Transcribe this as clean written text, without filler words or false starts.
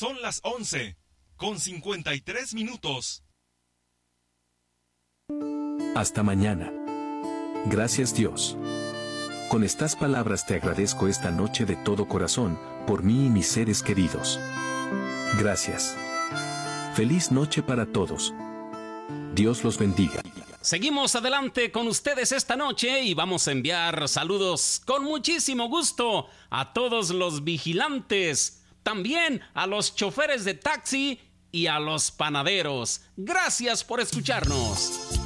Son las 11:53. Hasta mañana. Gracias, Dios. Con estas palabras te agradezco esta noche de todo corazón, por mí y mis seres queridos. Gracias. Feliz noche para todos. Dios los bendiga. Seguimos adelante con ustedes esta noche y vamos a enviar saludos con muchísimo gusto a todos los vigilantes, también a los choferes de taxi y a los panaderos. Gracias por escucharnos.